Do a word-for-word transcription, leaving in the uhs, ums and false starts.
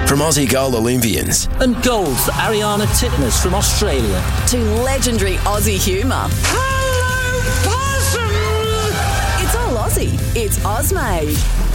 From Aussie Gold Olympians. And gold for Ariana Titmus from Australia. To legendary Aussie humour. Hello, possum! It's all Aussie. It's Ozmade.